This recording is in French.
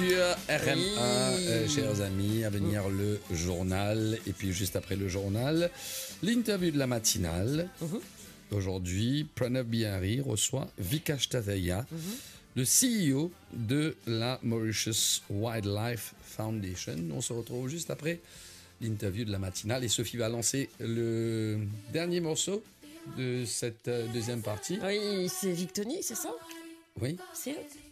RM1, chers amis, à venir le journal, et puis juste après le journal, l'interview de la matinale. Aujourd'hui, Pranav Bihari reçoit Vikash Tataya, le CEO de la Mauritius Wildlife Foundation. On se retrouve juste après l'interview de la matinale, et Sophie va lancer le dernier morceau de cette deuxième partie. Oui, c'est Victony, c'est ça? Oui. C'est